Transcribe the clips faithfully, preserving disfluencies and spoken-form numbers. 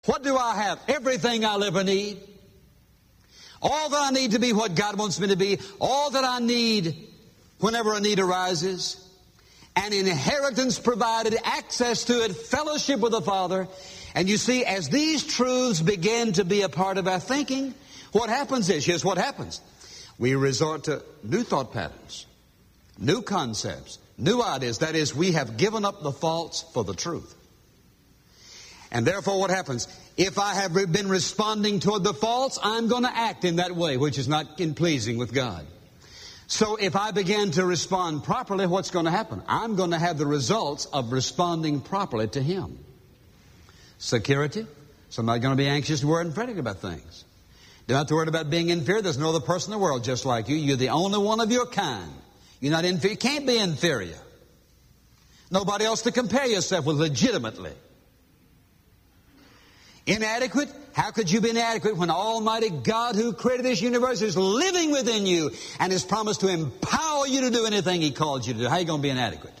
What do I have? Everything I'll ever need. All that I need to be what God wants me to be. All that I need whenever a need arises. An inheritance provided, access to it, fellowship with the Father. And you see, as these truths begin to be a part of our thinking, what happens is, here's what happens. We resort to new thought patterns, new concepts, new ideas. That is, we have given up the false for the truth. And therefore what happens? If I have been responding toward the false, I'm going to act in that way, which is not in pleasing with God. So if I begin to respond properly, what's going to happen? I'm going to have the results of responding properly to Him. Security. So I'm not going to be anxious, worried, and fretting about things. Don't have to worry about being inferior. There's no other person in the world just like you. You're the only one of your kind. You're not inferior. You can't be inferior. Nobody else to compare yourself with legitimately. Inadequate? How could you be inadequate when Almighty God who created this universe is living within you and has promised to empower you to do anything He called you to do? How are you going to be inadequate?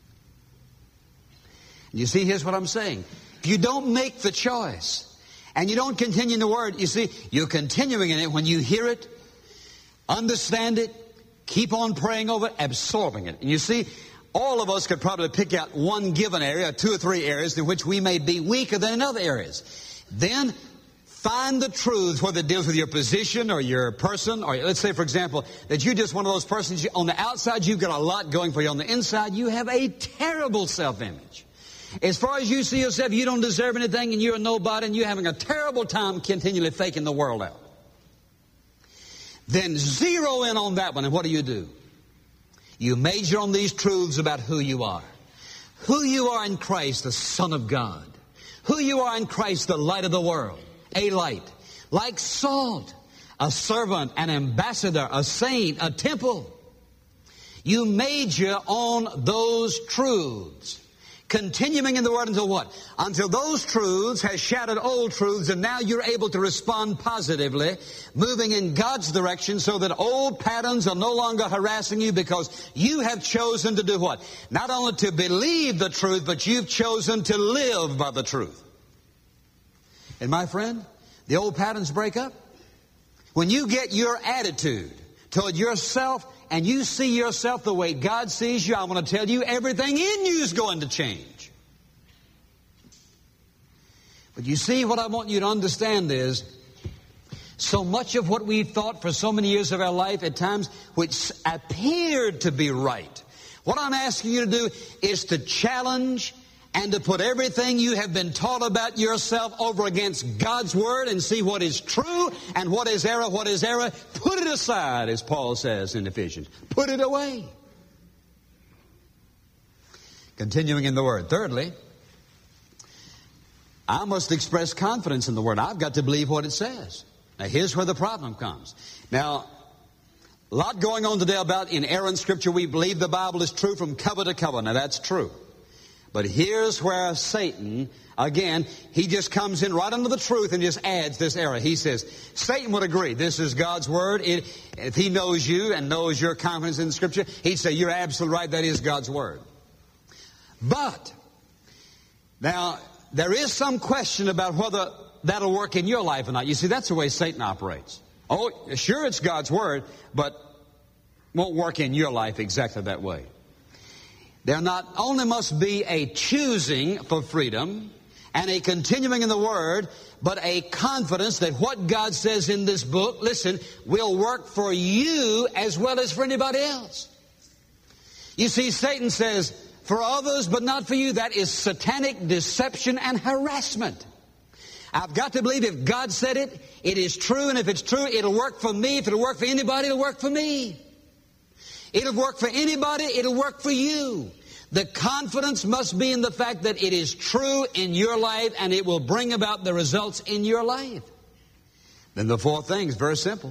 You see, here's what I'm saying. If you don't make the choice and you don't continue in the Word, you see, you're continuing in it when you hear it, understand it, keep on praying over it, absorbing it. And you see, all of us could probably pick out one given area, two or three areas in which we may be weaker than in other areas. Then find the truth, whether it deals with your position or your person, or let's say, for example, that you're just one of those persons, you, on the outside you've got a lot going for you. On the inside you have a terrible self-image. As far as you see yourself, you don't deserve anything and you're a nobody and you're having a terrible time continually faking the world out. Then zero in on that one, and what do you do? You major on these truths about who you are. Who you are in Christ, the Son of God. Who you are in Christ, the light of the world. A light. Like salt. A servant, an ambassador, a saint, a temple. You major on those truths. Continuing in the Word until what? Until those truths have shattered old truths and now you're able to respond positively, moving in God's direction so that old patterns are no longer harassing you because you have chosen to do what? Not only to believe the truth, but you've chosen to live by the truth. And my friend, the old patterns break up. When you get your attitude toward yourself and you see yourself the way God sees you, I want to tell you, everything in you is going to change. But you see, what I want you to understand is, so much of what we've thought for so many years of our life, at times, which appeared to be right, what I'm asking you to do is to challenge and to put everything you have been taught about yourself over against God's Word and see what is true and what is error, what is error. Put it aside, as Paul says in Ephesians. Put it away. Continuing in the Word. Thirdly, I must express confidence in the Word. I've got to believe what it says. Now, here's where the problem comes. Now, a lot going on today about inerrant Scripture. We believe the Bible is true from cover to cover. Now, that's true. But here's where Satan, again, he just comes in right under the truth and just adds this error. He says, Satan would agree, this is God's Word. It, if he knows you and knows your confidence in the Scripture, he'd say, you're absolutely right, that is God's Word. But, now, there is some question about whether that'll work in your life or not. You see, that's the way Satan operates. Oh, sure, it's God's Word, but won't work in your life exactly that way. There not only must be a choosing for freedom and a continuing in the Word, but a confidence that what God says in this book, listen, will work for you as well as for anybody else. You see, Satan says, for others but not for you. That is satanic deception and harassment. I've got to believe if God said it, it is true, and if it's true, it'll work for me. If it'll work for anybody, it'll work for me. It'll work for anybody, it'll work for you. The confidence must be in the fact that it is true in your life and it will bring about the results in your life. Then the fourth thing is very simple.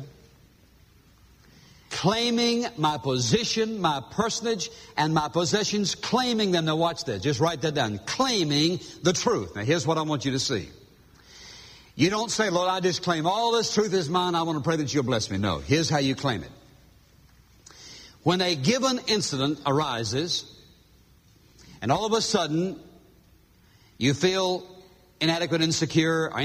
Claiming my position, my personage, and my possessions, claiming them. Now watch this, just write that down. Claiming the truth. Now here's what I want you to see. You don't say, Lord, I just claim all this truth is mine, I want to pray that you'll bless me. No, here's how you claim it. When a given incident arises, and all of a sudden you feel inadequate, insecure, or